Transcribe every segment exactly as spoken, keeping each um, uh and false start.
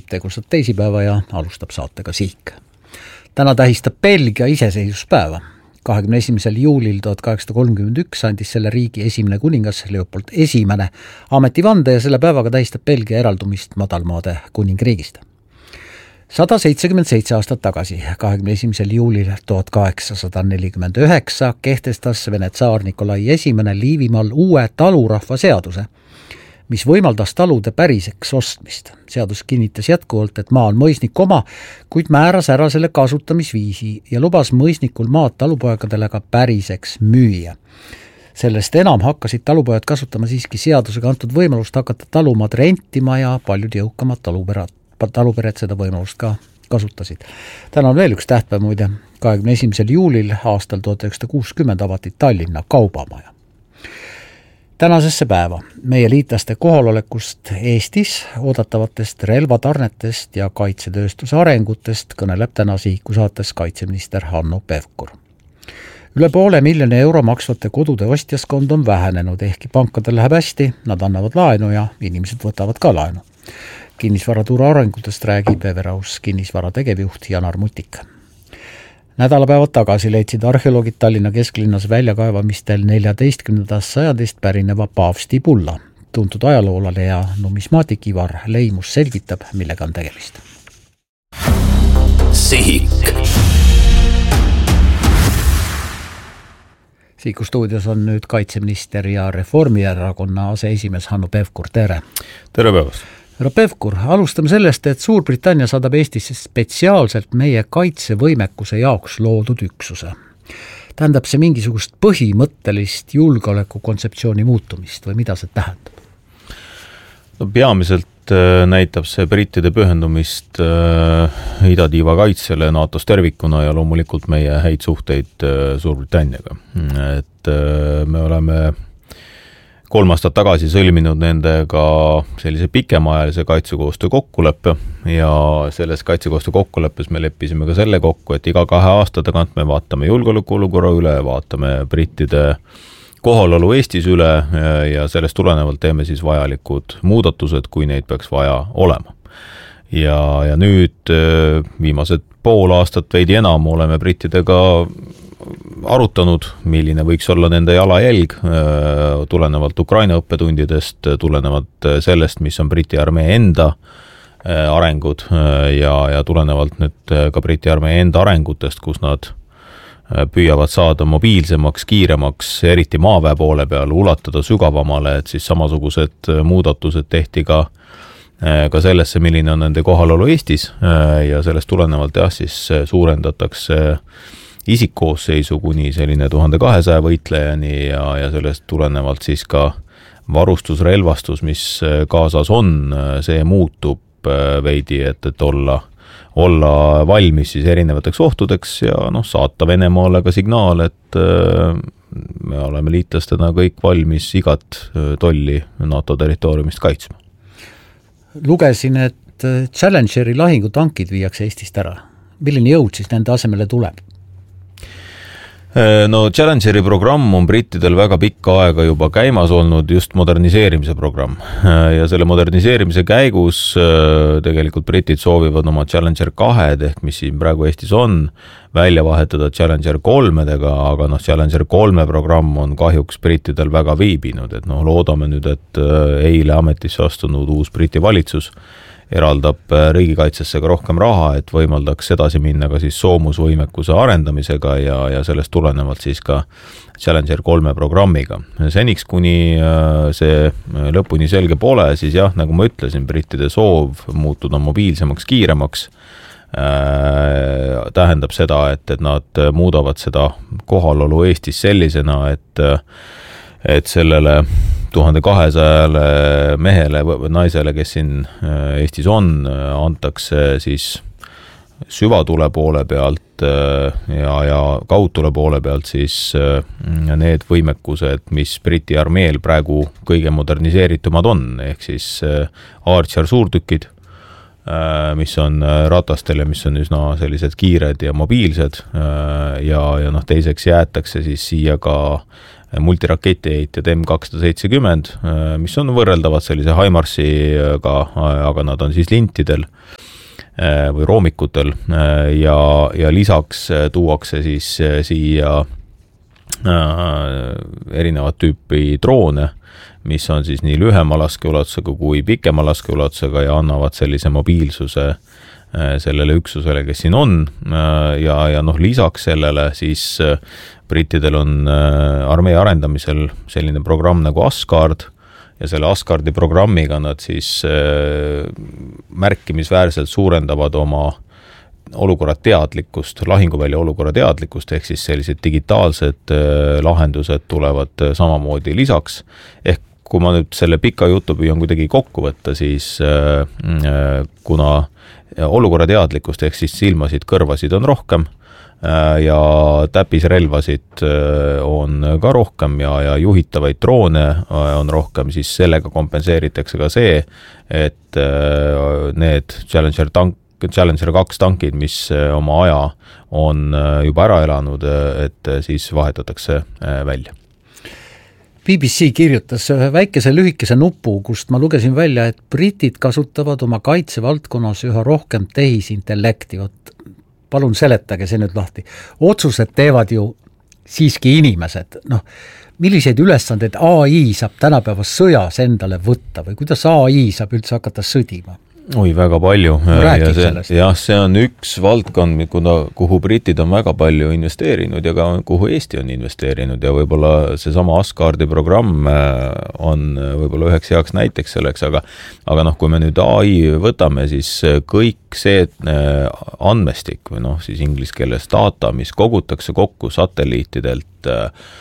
tegusat teisipäeva ja alustab saatega Sihk. Täna tähistab Belgia iseseisvuspäeva. kahekümne esimesel juulil tuhat kaheksasada kolmkümmend üks andis selle riigi esimene kuningas Leopold esimene ametivande ja selle päevaga tähistab Belgia eraldumist madalmaade kuningriigist. sada seitsekümmend seitse aastat tagasi, kahekümne esimesel juulil tuhat kaheksasada nelikümmend üheksa kehtestas Vene tsaar Nikolai esimene Liivimaal uue talurahva seaduse, mis võimaldas talude päriseks ostmist. Seadus kinnitas jätkuvalt, et maa on mõisniku oma, kuid määras ära selle kasutamisviisi ja lubas mõisnikul maad talupoegadele ka päriseks müüa. Sellest enam hakkasid talupojad kasutama siiski seadusega antud võimalust hakata talumaad rentima ja paljud jõukamad talupered, talupered seda võimalust ka kasutasid. Täna on veel üks tähtpäev muide. kahekümne esimesel juulil aastal tuhat üheksasada kuuskümmend avati Tallinna kaubamaja. Tänasesse päeva meie liitlaste kohalolekust Eestis, oodatavatest relvatarnetest ja kaitsetööstuse arengutest kõneleb täna Sihiku saates kaitseminister Hanno Pevkur. Üle poole miljoni euro maksvate kodude ostjaskond on vähenenud, ehkki pankadel läheb hästi, nad annavad laenu ja inimesed võtavad ka laenu. Kinnisvaraturu arengutest räägib Everaus kinnisvara tegevjuht Janar Mutik. Nädalapäevad tagasi leidsid arheoloogid Tallinna kesklinnas väljakaevamistel neljateistkümnendast sajandist pärineva paavsti pulla. Tuntud ajaloolane ja numismaatik Ivar Leimus selgitab, millega on tegemist. Sihik. Sihiku stuudios on nüüd kaitseminister ja Reformierakonna aseesimees Hanno Pevkur, tere! Tere päevast! Härra Pevkur, alustame sellest, et Suurbritannia saadab Eestisse spetsiaalselt meie kaitsevõimekuse jaoks loodud üksuse. Tähendab see mingisugust põhimõttelist julgeolekukontseptsiooni muutumist või mida see tähendab? No, peamiselt näitab see brittide pühendumist äh, idatiiva kaitsele NATOs tervikuna ja loomulikult meie häid suhteid äh, Suurbritanniaga. Et äh, me oleme kolm aastat tagasi sõlminud nendega sellise pikemaajalise kaitsekoostöö kokkuleppe ja selles kaitsekoostöö kokkuleppes me leppisime ka selle kokku, et iga kahe aasta tagant me vaatame julgeolekuolukorra üle, vaatame brittide kohalolu Eestis üle ja sellest tulenevalt teeme siis vajalikud muudatused, kui neid peaks vaja olema. Ja, ja nüüd viimased pool aastat veidi enam oleme brittidega arutanud, milline võiks olla nende jalajälg tulenevalt Ukraina õppetundidest, tulenevalt sellest, mis on Briti armee enda arengud ja, ja tulenevalt nüüd ka Briti armee enda arengutest, kus nad püüavad saada mobiilsemaks, kiiremaks, eriti maaväe poole peal, ulatada sügavamale, et siis samasugused muudatused tehti ka ka sellesse, milline on nende kohalolu Eestis ja sellest tulenevalt jah, siis suurendatakse isikkoosseisu kuni selline tuhande kahesaja võitlejani ja, ja sellest tulenevalt siis ka varustusrelvastus, mis kaasas on, see muutub veidi, et, et olla, olla valmis siis erinevateks ohtudeks ja noh, saata Venemaale ka signaal, et me oleme liitlastena kõik valmis igat tolli NATO territooriumist kaitsma. Lugesin, et Challengeri lahingutankid viiakse Eestist ära. Milline jõud siis nende asemele tuleb? No Challengeri programm on brittidel väga pikka aega juba käimas olnud, just moderniseerimise programm. Ja selle moderniseerimise käigus tegelikult britid soovivad oma Challenger kahed, ehk mis siin praegu Eestis on, välja vahetada Challenger kolmedega, aga noh, Challenger kolme programm on kahjuks brittidel väga viibinud, et noh, loodame nüüd, et eile ametisse astunud uus Briti valitsus eraldab riigikaitsesse ka rohkem raha, et võimaldaks edasi minna ka siis soomusvõimekuse arendamisega ja, ja sellest tulenevalt siis ka Challenger kolme programmiga. Seniks, kuni see lõpuni selge pole, siis jah, nagu ma ütlesin, brittide soov muutuda mobiilsemaks, kiiremaks äh, tähendab seda, et, et nad muudavad seda kohalolu Eestis sellisena, et, et sellele tuhande kahesajale mehele või naisele, kes siin Eestis on, antakse siis süvatule poole pealt ja, ja kaudtule poole pealt siis need võimekused, mis Briti armeel praegu kõige moderniseeritumad on, ehk siis Archer suurtükid, mis on ratastel ja mis on üsna sellised kiired ja mobiilsed ja, ja noh, teiseks jäetakse siis siia ka multiraketiheitjad M kakssada seitsekümmend, mis on võrreldavad sellise HIMARSiga, aga nad on siis lintidel või roomikutel ja, ja lisaks tuuakse siis siia erinevat tüüpi droone, mis on siis nii lühema laskeulatusega kui pikema laskeulatusega ja annavad sellise mobiilsuse sellele üksusele, kes siin on ja, ja noh, lisaks sellele siis brittidel on armee arendamisel selline programm nagu Asgard ja selle Asgardi programmiga nad siis märkimisväärselt suurendavad oma olukorra teadlikkust, lahinguvälja olukorra teadlikkust, ehk siis sellised digitaalsed lahendused tulevad samamoodi lisaks. Ehk kui ma nüüd selle pika jutu püüan kuidagi kokku võtta, siis kuna olukorra teadlikkust ehk siis silmasid, kõrvasid on rohkem ja täpisrelvasid on ka rohkem ja, ja juhitavaid droone on rohkem, siis sellega kompenseeritakse ka see, et need Challenger tank Challenger kaks tankid, mis oma aja on juba ära elanud, et siis vahetatakse välja. B B C kirjutas ühe väikese lühikese nupu, kust ma lugesin välja, et britid kasutavad oma kaitsevaldkonnas üha rohkem tehisintellekti. Palun seletage see nüüd lahti. Otsused teevad ju siiski inimesed. Noh, milliseid ülesandeid A I saab tänapäevas sõjas endale võtta või kuidas A I saab üldse hakata sõdima? Oi, väga palju. Ja see, jah, see on üks valdkond, kuhu britid on väga palju investeerinud ja ka kuhu Eesti on investeerinud ja võib-olla see sama Asgardi programm on võib-olla üheks heaks näiteks selleks, aga, aga noh, kui me nüüd A I võtame, siis kõik see andmestik või noh, siis inglise keeles data, mis kogutakse kokku satelliitidelt,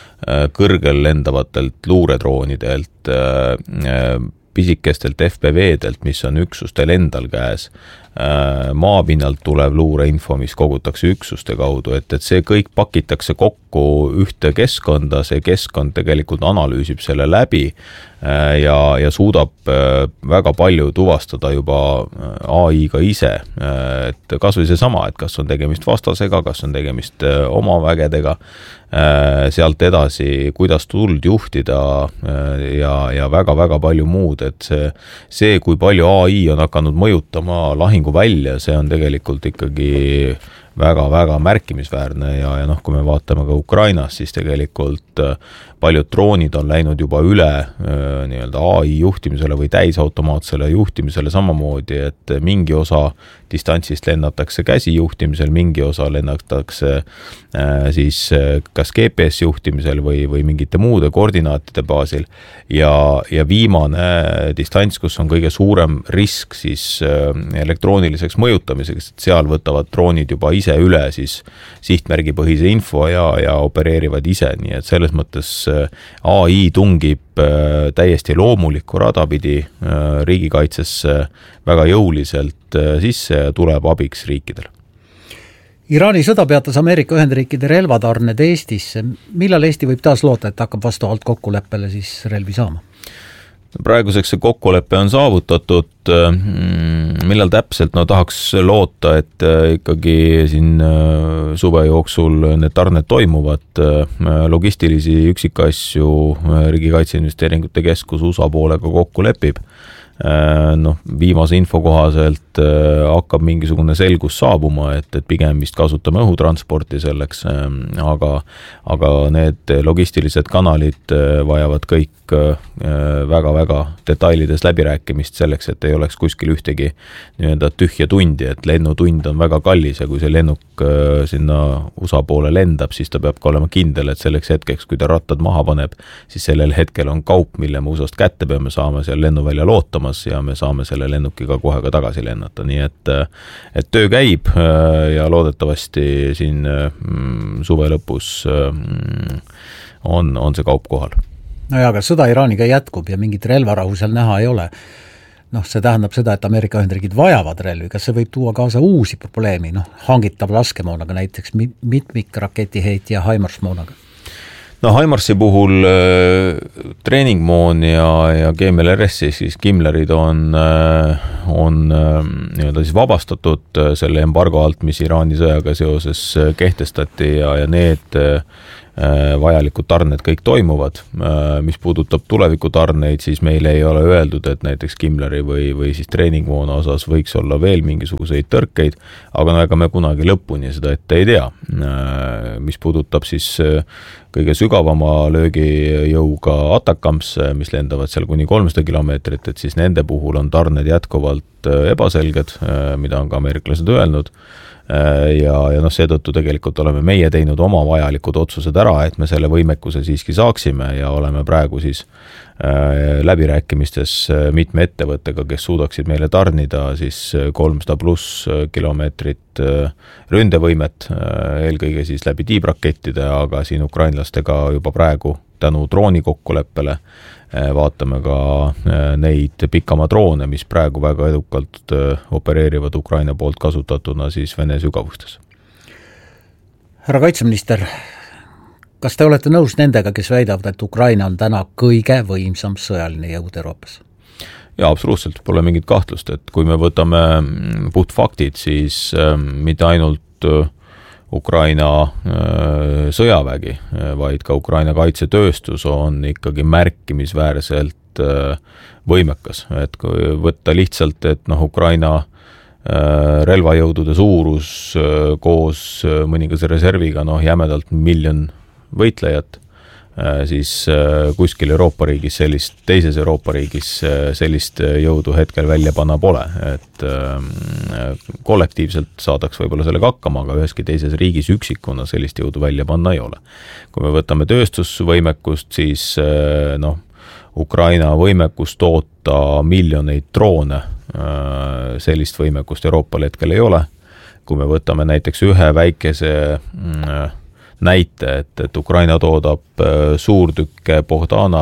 kõrgel lendavatelt luuredroonidelt, pisikestelt F P V-delt, mis on üksustel endal käes, maapinnalt tulev luureinfo, mis kogutakse üksuste kaudu, et, et see kõik pakitakse kokku ühte keskkonda, see keskkond tegelikult analüüsib selle läbi ja, ja suudab väga palju tuvastada juba A I-ga ise, et kas või see sama, et kas on tegemist vastasega, kas on tegemist oma vägedega, sealt edasi, kuidas tuld juhtida ja, ja väga-väga palju muud, et see, see, kui palju A I on hakanud mõjutama lahingu välja, see on tegelikult ikkagi väga-väga märkimisväärne ja, ja noh, kui me vaatame ka Ukrainas, siis tegelikult paljud droonid on läinud juba üle nii-öelda A I juhtimisele või täisautomaatsele juhtimisele samamoodi, et mingi osa distantsist lennatakse käsi juhtimisel, mingi osa lennatakse siis kas G P S juhtimisel või, või mingite muude koordinaatide baasil ja, ja viimane distants, kus on kõige suurem risk siis elektrooniliseks mõjutamiseks, et seal võtavad droonid juba ise üle siis sihtmärgipõhise info ja, ja opereerivad ise, nii et selles mõttes A I tungib täiesti loomulikku radapidi riigikaitsesse väga jõuliselt sisse ja tuleb abiks riikidele. Iraani sõda peatas Ameerika Ühendriikide relvatarned Eestisse. Millal Eesti võib taas loota, et hakkab vastavalt kokkuleppele siis relvi saama? Praeguseks see kokkulepe on saavutatud, millal täpselt, no tahaks loota, et ikkagi siin suve jooksul need tarned toimuvad, logistilisi üksikasju Riigikaitseinvesteeringute Keskus U S A poolega kokku lepib. Noh, viimase info kohaselt hakkab mingisugune selgus saabuma, et, et pigem vist kasutame õhutransporti selleks, aga, aga need logistilised kanalid vajavad kõik väga-väga detailides läbirääkimist selleks, et ei oleks kuskil ühtegi nii-öelda tühja tundi, et lennutund on väga kallis ja kui see lennuk sinna U S A poole lendab, siis ta peab ka olema kindel, et selleks hetkeks, kui ta rattad maha paneb, siis sellel hetkel on kaup, mille me U S A-st kätte peame saama seal lennuväljal ootama ja me saame selle lennukiga kohe ka tagasi lennata, nii et, et töö käib ja loodetavasti siin suve lõpus on, on see kaup kohal. No ja, aga sõda Iraaniga jätkub ja mingit relvarahu seal näha ei ole. Noh, see tähendab seda, et Ameerika Ühendriigid vajavad relvi, kas see võib tuua kaasa uusi probleemi, noh, hangitav laskemoonaga näiteks mitmik raketiheitja HIMARS moonaga? no HIMARS-i puhul äh, treeningmoon ja, ja G M L R S, siis Gimlerid on, äh, on äh, nii-öelda siis vabastatud äh, selle embargo alt, mis Iraani sõjaga seoses äh, kehtestati ja, ja need äh, vajalikud tarned kõik toimuvad. Mis puudutab tulevikutarneid, siis meile ei ole öeldud, et näiteks Gimleri või, või siis treeningmoona osas võiks olla veel mingisuguseid tõrkeid, aga no ega me kunagi lõpuni seda ette ei tea. Mis puudutab siis kõige sügavama löögijõuga Atacams, mis lendavad seal kuni kolmsada kilomeetrit, et siis nende puhul on tarned jätkuvalt ebaselged, mida on ka ameeriklased öelnud. Ja, ja noh, seetõttu tegelikult oleme meie teinud oma vajalikud otsused ära, et me selle võimekuse siiski saaksime ja oleme praegu siis äh, läbirääkimistes mitme ettevõttega, kes suudaksid meile tarnida siis kolmsada pluss kilomeetrit äh, ründevõimet, äh, eelkõige siis läbi tiibrakettide, aga siin ukrainlastega juba praegu tänu drooni kokkuleppele vaatame ka neid pikama droone, mis praegu väga edukalt opereerivad Ukraina poolt kasutatuna siis Vene sügavustes. Härra kaitseminister, kas te olete nõus nendega, kes väidavad, et Ukraina on täna kõige võimsam sõjaline jõud Euroopas? Jaa, absoluutselt, pole mingit kahtlust, et kui me võtame puht faktid, siis mitte ainult Ukraina sõjavägi, vaid ka Ukraina kaitsetööstus on ikkagi märkimisväärselt võimekas. Et kui võtta lihtsalt, et noh, Ukraina relvajõudude suurus koos mõningase reserviga, noh, jämedalt miljon võitlejat, siis kuskil Euroopa riigis sellist, teises Euroopa riigis sellist jõudu hetkel välja panna pole, et kollektiivselt saadaks võib-olla sellega hakkama, aga üheski teises riigis üksikuna sellist jõudu välja panna ei ole. Kui me võtame tööstusvõimekust, siis noh, Ukraina võimekus toota miljoneid droone, sellist võimekust Euroopal hetkel ei ole. Kui me võtame näiteks ühe väikese näite, et, et Ukraina toodab suurtükke Bogdana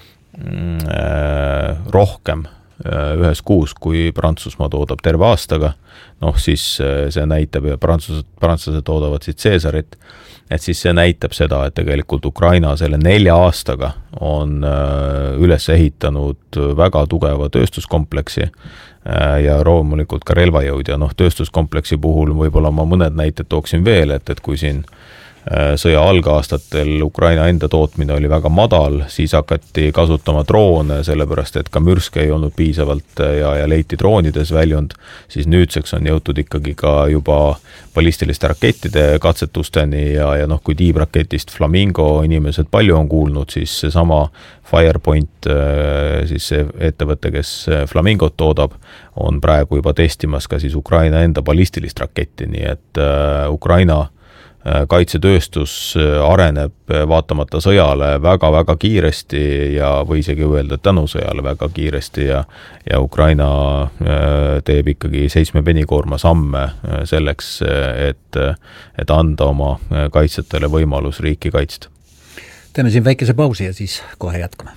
rohkem ühes kuus, kui Prantsusmaa toodab terve aastaga, noh siis see näitab ja prantslased, prantslased toodavad siis Caesarit, et siis see näitab seda, et tegelikult Ukraina selle nelja aastaga on üles ehitanud väga tugeva tööstuskompleksi ja loomulikult ka relvajõud ja noh, tööstuskompleksi puhul võib-olla ma mõned näited tooksin veel, et, et kui siin sõja algaastatel Ukraina enda tootmine oli väga madal, siis hakati kasutama droone, sellepärast et ka mürske ei olnud piisavalt ja, ja leiti droonides väljund, siis nüüdseks on jõutud ikkagi ka juba ballistiliste rakettide katsetusteni ja, ja noh, kui tiibraketist Flamingo inimesed palju on kuulnud, siis seesama Firepoint, siis see ettevõte, kes Flamingot toodab, on praegu juba testimas ka siis Ukraina enda ballistilist raketti, nii et Ukraina kaitsetööstus areneb vaatamata sõjale väga-väga kiiresti ja või isegi öelda tänu sõjale väga kiiresti ja, ja Ukraina teeb ikkagi seitsme penikoorma samme selleks, et, et anda oma kaitsjatele võimalus riiki kaitsta. Teeme siin väikese pausi ja siis kohe jätkame.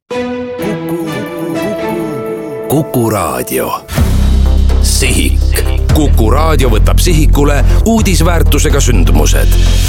Kuku Raadio. Sihik. Kuku Raadio võtab sihikule uudisväärtusega sündmused.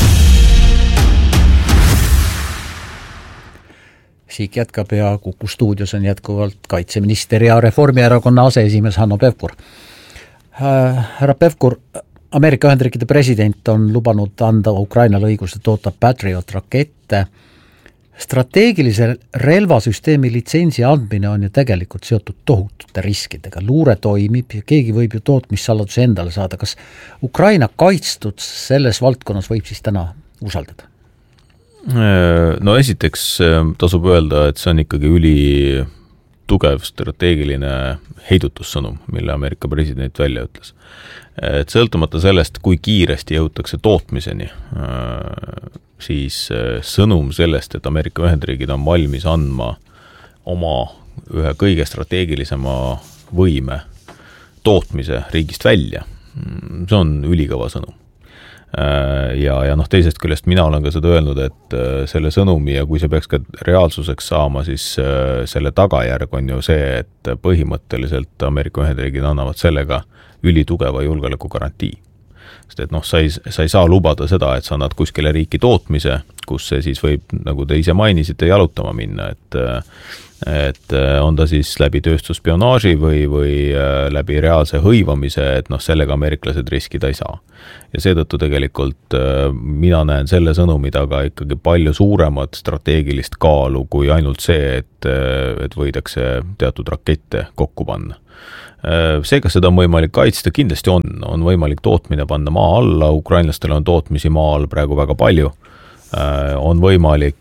Sihik jätkab ja Kuku stuudios on jätkuvalt kaitseminister ja Reformierakonna aseesimees Hanno Pevkur. Härra Pevkur, Ameerika Ühendriikide president on lubanud anda Ukrainale õiguse toota Patriot rakette. Strateegilise relvasüsteemi litsentsi andmine on ju tegelikult seotud tohutute riskidega. Luure toimib ja keegi võib ju tootmissaladuse endale saada. Kas Ukraina kaitstud selles valdkonnas võib siis täna usaldada? No esiteks tasub öelda, et see on ikkagi üli tugev strateegiline heidutussõnum, mille Ameerika president välja ütles. Et sõltumata sellest, kui kiiresti jõutakse tootmiseni, siis sõnum sellest, et Ameerika Ühendriigid on valmis andma oma ühe kõige strateegilisema võime tootmise riigist välja, see on ülikõva sõnum. Ja, ja noh, teisest küljest mina olen ka seda öelnud, et selle sõnumi ja kui see peaks ka reaalsuseks saama, siis selle tagajärg on ju see, et põhimõtteliselt Ameerika Ühendriigid annavad sellega ülitugeva julgeoleku garantii. sest et noh, sa ei, sa ei saa lubada seda, et sa annad kuskile riiki tootmise, kus see siis võib, nagu te ise mainisite, jalutama minna, et et on ta siis läbi tööstusspionaaži või, või läbi reaalse hõivamise, et noh, sellega ameeriklased riskida ei saa. Ja seetõttu tegelikult mina näen selle sõnumi taga ikkagi palju suuremat strateegilist kaalu kui ainult see, et, et võidakse teatud rakette kokku panna. See, kas seda on võimalik kaitsta, kindlasti on, on võimalik tootmine panna maa alla, ukrainlastele on tootmisi maa all praegu väga palju, on võimalik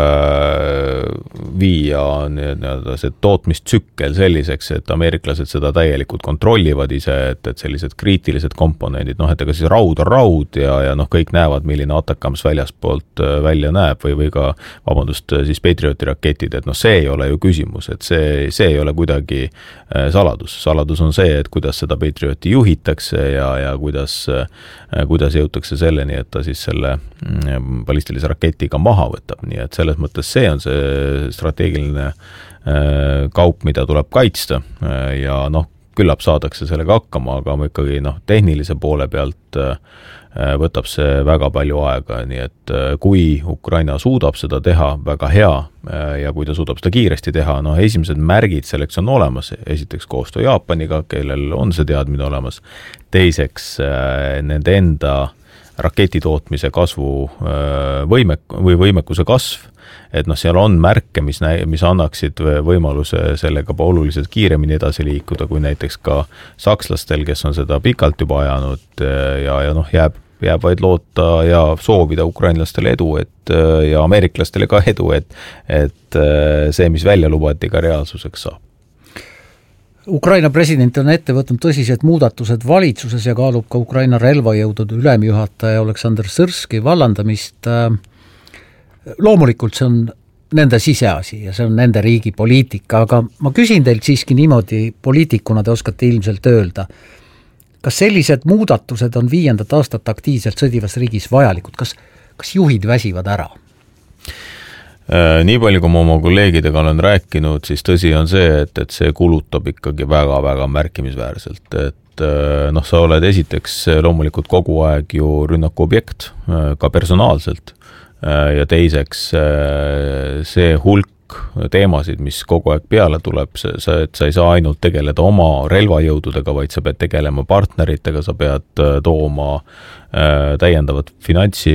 viia nii-öelda see tootmistsükkel selliseks, et ameeriklased seda täielikult kontrollivad ise, et, et sellised kriitilised komponendid, noh, et ega siis raud on raud ja, ja noh, kõik näevad, milline Atakams väljaspoolt välja näeb või, või ka, vabandust, siis Patrioti raketid, et noh, see ei ole ju küsimus, et see, see ei ole kuidagi saladus. Saladus on see, et kuidas seda Patrioti juhitakse ja, ja kuidas, kuidas jõutakse selleni, et ta siis selle ballistilise raketiga maha võtab, nii et selles mõttes see on see strateegiline kaup, mida tuleb kaitsta ja noh, küllap saadakse sellega hakkama, aga ma ikkagi noh, tehnilise poole pealt võtab see väga palju aega, nii et kui Ukraina suudab seda teha väga hea ja kui ta suudab seda kiiresti teha, noh esimesed märgid selleks on olemas, esiteks koostöö Jaapaniga, kellel on see teadmine olemas, teiseks nende enda raketitootmise kasvu võimek- või võimekuse kasv, et noh, seal on märke, mis, nä- mis annaksid võimaluse sellega oluliselt kiiremini edasi liikuda, kui näiteks ka sakslastel, kes on seda pikalt juba ajanud ja, ja noh, jääb, jääb vaid loota ja soovida ukrainlastele edu, et ja ameeriklastele ka edu, et, et see, mis välja lubati, ka reaalsuseks saab. Ukraina president on ette võtnud tõsised muudatused valitsuses ja kaalub ka Ukraina relvajõudude ülemjuhataja Oleksandr Sõrski vallandamist. Loomulikult see on nende siseasi ja see on nende riigi poliitika, aga ma küsin teilt siiski niimoodi, poliitikuna te oskate ilmselt öelda, kas sellised muudatused on viiendat aastat aktiivselt sõdivas riigis vajalikud, kas, kas juhid väsivad ära? Nii palju, kui ma oma kolleegidega olen rääkinud, siis tõsi on see, et, et see kulutab ikkagi väga-väga märkimisväärselt, et noh, sa oled esiteks loomulikult kogu aeg ju rünnaku objekt, ka personaalselt, ja teiseks see hulk teemasid, mis kogu aeg peale tuleb, sa, et sa ei saa ainult tegeleda oma relvajõududega, vaid sa pead tegelema partneritega, sa pead tooma täiendavat finantsi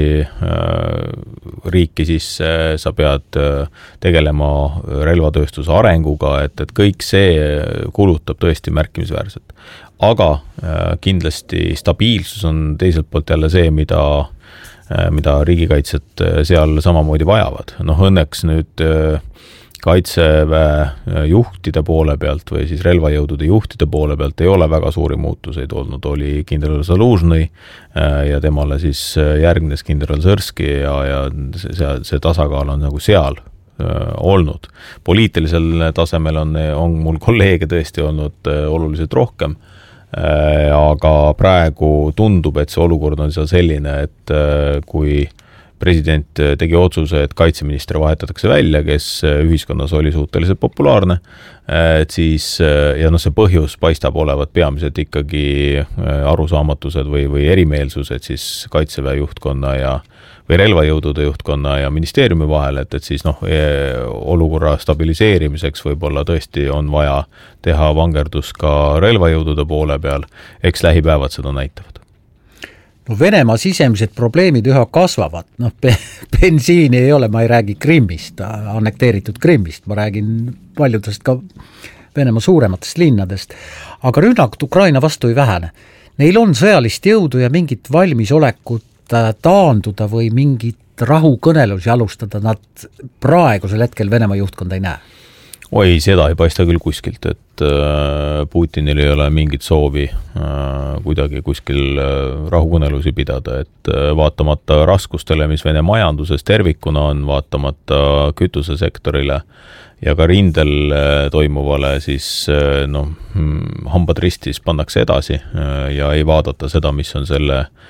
riiki sisse, sa pead tegelema relvatööstuse arenguga, et, et kõik see kulutab tõesti märkimisväärselt. Aga kindlasti stabiilsus on teiselt poolt jälle see, mida, mida riigikaitset seal samamoodi vajavad. Noh, õnneks nüüd kaitseväe juhtide poole pealt või siis relvajõudude juhtide poole pealt ei ole väga suuri muutuseid olnud, oli kindral Zalužnõi ja temale siis järgnes kindral Sõrski ja, ja see, see tasakaal on nagu seal olnud. Poliitilisel tasemel on, on mul kolleege tõesti olnud oluliselt rohkem, aga praegu tundub, et see olukord on seal selline, et kui president tegi otsuse, et kaitseminister vahetatakse välja, kes ühiskonnas oli suhteliselt populaarne, et siis, ja noh, see põhjus paistab olevat peamiselt ikkagi arusaamatused või, või erimeelsused siis kaitseväe juhtkonna ja või relvajõudude juhtkonna ja ministeeriumi vahel, et, et siis noh, olukorra stabiliseerimiseks võib-olla tõesti on vaja teha vangerdus ka relvajõudude poole peal, eks lähipäevad seda näitavad. No Venemaa sisemised probleemid üha kasvavad, noh bensiini ei ole, ma ei räägi Krimmist, annekteeritud Krimmist, ma räägin paljudest ka Venemaa suurematest linnadest, aga rünnakud Ukraina vastu ei vähene. Neil on sõjalist jõudu ja mingit valmisolekut taanduda või mingit rahukõnelusi alustada, nad praegusel hetkel Venemaa juhtkonda ei näe. Oi, seda ei paista küll kuskilt, et Putinil ei ole mingit soovi kuidagi kuskil rahukõnelusi pidada, et vaatamata raskustele, mis Vene majanduses tervikuna on, vaatamata kütusesektorile ja ka rindel toimuvale, siis noh, hambad ristis pannakse edasi ja ei vaadata seda, mis on selle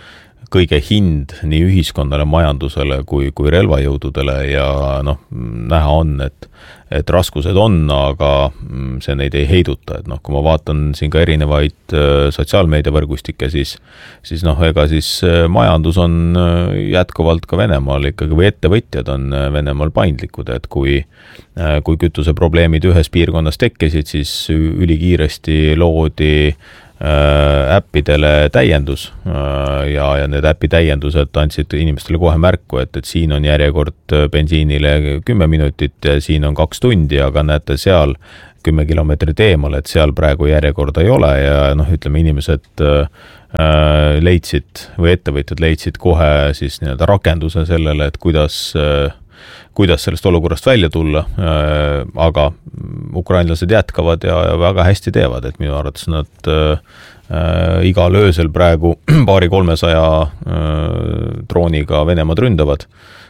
kõige hind nii ühiskonnale, majandusele kui, kui relvajõududele ja noh, näha on, et et raskused on, aga see neid ei heiduta, et noh, kui ma vaatan siin ka erinevaid sotsiaalmeediavõrgustikke, siis, siis noh, ega siis majandus on jätkuvalt ka Venemaal ikkagi või ettevõtjad on Venemaal paindlikud, et kui, kui kütuse probleemid ühes piirkonnas tekkisid, siis ülikiiresti loodi äppidele täiendus ja, ja need äpi täiendused andsid inimestele kohe märku, et, et siin on järjekord bensiinile kümme minutit ja siin on kaks tundi, aga näete seal kümme kilomeetrit eemal, et seal praegu järjekorda ei ole ja noh, ütleme inimesed leidsid või ettevõtjad leidsid kohe siis nii-öelda rakenduse sellele, et kuidas kuidas sellest olukorrast välja tulla, aga ukrainlased jätkavad ja väga hästi teevad, et minu arvates nad igal öösel praegu paari kolmesaja drooniga Venemaad ründavad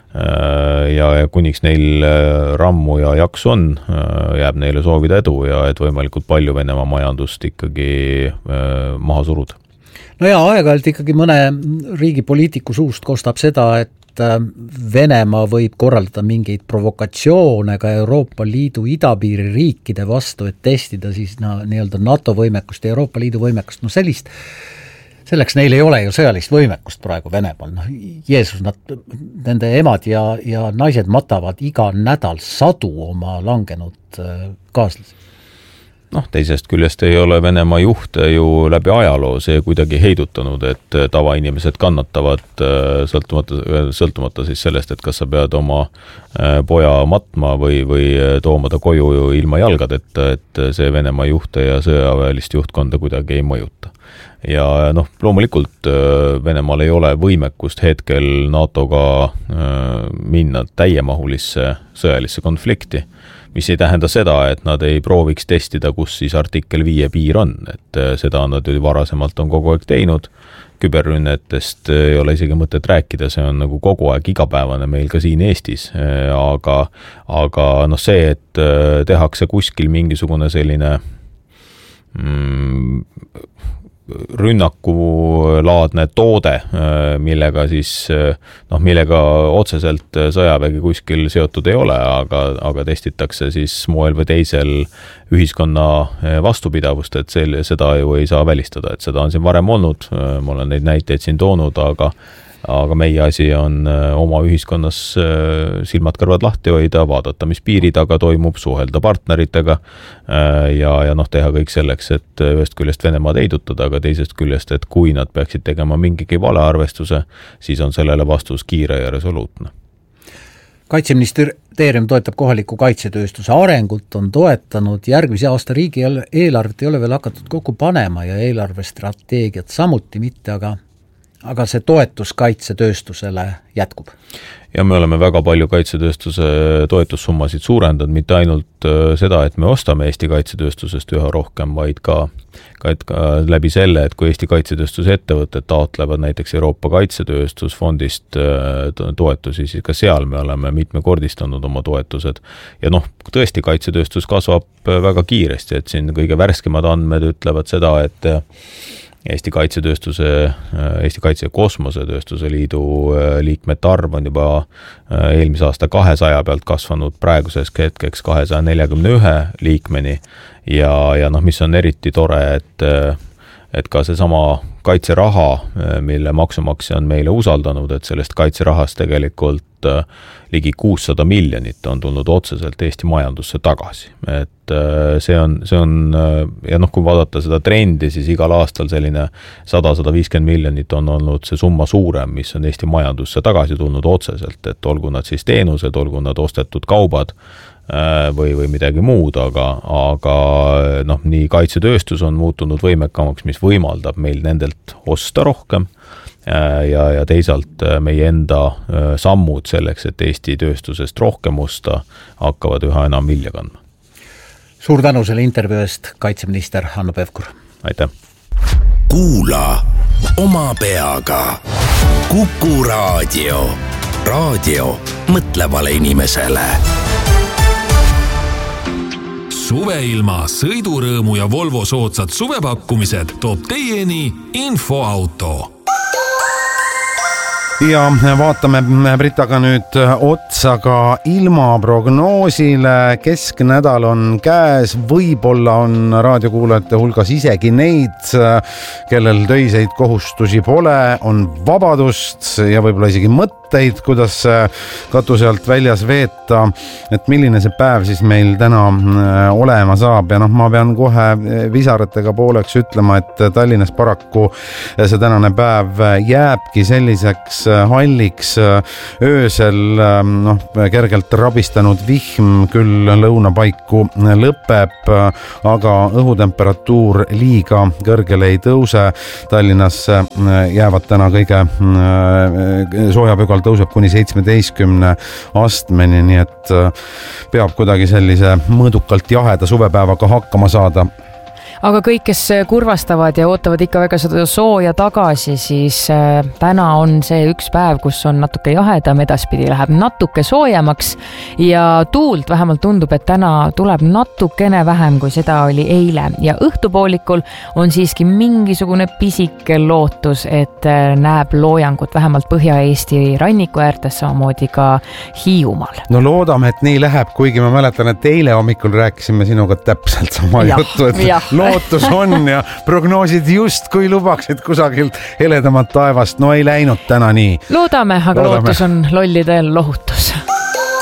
ja kuniks neil rammu ja jaksu on, jääb neile soovida edu ja et võimalikult palju Venemaa majandust ikkagi maha suruda. No ja aeg-ajalt ikkagi mõne riigi poliitiku suust kostab seda, et Venemaa võib korraldada mingeid provokatsioone ka Euroopa Liidu idapiiri riikide vastu, et testida siis no, nii-öelda NATO võimekust ja Euroopa Liidu võimekust. No sellist, selleks neil ei ole ju sõjalist võimekust praegu Venemaal. No, Jeesus, nad, nende emad ja, ja naised matavad iga nädal sadu oma langenud kaaslasi. Noh, teisest küljest ei ole Venemaa juhte ju läbi ajaloo see kuidagi heidutanud, et tavainimesed kannatavad sõltumata, sõltumata siis sellest, et kas sa pead oma poja matma või, või tooma ta koju ilma jalgadeta, et see Venemaa juhte ja sõjaväelist juhtkonda kuidagi ei mõjuta. Ja noh, loomulikult Venemaal ei ole võimekust hetkel NATOga minna täiemahulisse sõjalisse konflikti, mis ei tähenda seda, et nad ei prooviks testida, kus siis artikkel viie piir on, et seda nad varasemalt on kogu aeg teinud, küberrünnetest ei ole isegi mõtet rääkida, see on nagu kogu aeg igapäevane meil ka siin Eestis, aga, aga noh see, et tehakse kuskil mingisugune selline mm, rünnakulaadne toode, millega siis noh, millega otseselt sõjavägi kuskil seotud ei ole, aga, aga testitakse siis moel või teisel ühiskonna vastupidavust, et sel, seda ju ei saa välistada, et seda on siin varem olnud, ma olen neid näiteid siin toonud, aga aga meie asi on oma ühiskonnas silmad-kõrvad lahti hoida, vaadata, mis piiri taga toimub, suhelda partneritega ja, ja noh, teha kõik selleks, et ühest küljest Venemaad heidutada, aga teisest küljest, et kui nad peaksid tegema mingigi valearvestuse, siis on sellele vastus kiire ja resoluutne. Kaitseministeerium toetab kohaliku kaitsetööstuse arengut, on toetanud, järgmise aasta riigi eelarvet ei ole veel hakatud kokku panema ja eelarvestrateegiat samuti mitte, aga aga see toetus kaitsetööstusele jätkub. Ja me oleme väga palju kaitsetööstuse toetussummasid suurendanud, mitte ainult seda, et me ostame Eesti kaitsetööstusest üha rohkem, vaid ka, ka, ka läbi selle, et kui Eesti kaitsetööstuse ettevõtted taotlevad näiteks Euroopa kaitsetööstusfondist toetusi, siis ka seal me oleme mitmekordistanud oma toetused. Ja noh, tõesti kaitsetööstus kasvab väga kiiresti, et siin kõige värskemad andmed ütlevad seda, et Eesti kaitsetööstuse, Eesti kaitse- ja kosmosetööstuse liidu liikmete arv on juba eelmise aasta kahesaja pealt kasvanud praeguses hetkeks kahesaja neljakümne ühe liikmeni ja, ja noh, mis on eriti tore, et, et ka see sama kaitseraha, mille maksumaksja on meile usaldanud, et sellest kaitserahast tegelikult ligi kuussada miljonit on tulnud otseselt Eesti majandusse tagasi. Et see on, see on ja noh, kui vaadata seda trendi, siis igal aastal selline sada kuni sada viiskümmend miljonit on olnud see summa suurem, mis on Eesti majandusse tagasi tulnud otseselt, et olgu nad siis teenused, olgu nad ostetud kaubad või, või midagi muud, aga, aga noh, nii kaitsetööstus on muutunud võimekamaks, mis võimaldab meil nendelt osta rohkem ja, ja teisalt meie enda sammud selleks, et Eesti tööstusest rohkem osta, hakkavad üha enam vilja kandma. Suur tänu selle intervjuu eest, kaitseminister Hanno Pevkur. Aitäh! Kuula oma peaga. Kuku raadio. Raadio mõtlevale inimesele. Suveilma, sõidurõõmu ja Volvo soodsad suvepakkumised toob teieni Infoauto. ja vaatame Britaga nüüd otsa ka ilmaprognoosile. Kesknädal on käes, võib-olla on raadiokuulajate hulgas isegi neid, kellel töiseid kohustusi pole, on vabadust ja võib-olla isegi mõtteid, kuidas katuse alt väljas veeta, et milline see päev siis meil täna olema saab. Ja noh, ma pean kohe visaratega pooleks ütlema, et Tallinnas paraku see tänane päev jääbki selliseks halliks. Öösel noh, kergelt rabistanud vihm küll lõunapaiku lõpeb, aga õhutemperatuur liiga kõrgele ei tõuse. Tallinnas jäävad täna kõige soojapügal tõuseb kuni seitsmeteistkümne astmeni, nii et peab kuidagi sellise mõõdukalt jaheda suvepäevaga hakkama saada. Aga kõik, kes kurvastavad ja ootavad ikka väga seda sooja tagasi, siis täna on see üks päev, kus on natuke jahedam, edaspidi läheb natuke soojemaks ja tuult vähemalt tundub, et täna tuleb natukene vähem, kui seda oli eile. Ja õhtupoolikul on siiski mingisugune pisike lootus, et näeb loojangut vähemalt Põhja-Eesti ranniku äärtes, samamoodi ka Hiiumaal. No loodame, et nii läheb, kuigi ma mäletan, et eile hommikul rääkisime sinuga täpselt sama ja, juttu, et ja. Lootus on ja prognoosid just kui lubaksid kusagilt heledamat taevast. No ei läinud täna nii. Loodame, aga Loodame. Lootus on lollide lohutus.